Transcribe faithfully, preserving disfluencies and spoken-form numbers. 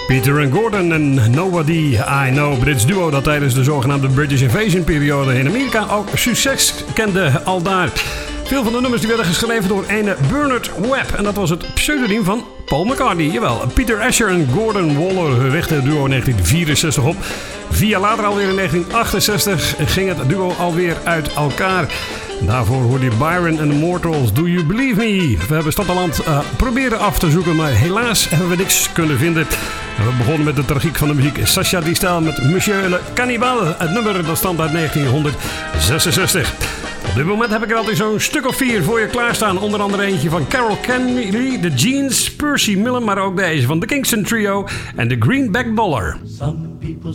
Peter and Gordon en Nobody I Know. Brits duo dat tijdens de zogenaamde British Invasion periode in Amerika ook succes kende al daar. Veel van de nummers die werden geschreven door ene Bernard Webb. En dat was het pseudoniem van Paul McCartney. Jawel, Peter Asher en Gordon Waller richtten het duo in negentien vierenzestig op. Vier jaar later, alweer in negentien achtenzestig, ging het duo alweer uit elkaar. Daarvoor hoorde je Byron and the Mortals, Do You Believe Me? We hebben Stadland uh, proberen af te zoeken, maar helaas hebben we niks kunnen vinden. We begonnen met de tragiek van de muziek. Sacha Distel met Monsieur le Cannibal. Het nummer dat stamt uit negentienhonderdzesenzestig. Op dit moment heb ik er altijd zo'n stuk of vier voor je klaarstaan. Onder andere eentje van Carol Kenny, The Jeans, Percy Millen, maar ook deze van The Kingston Trio en The Greenback Dollar. Some people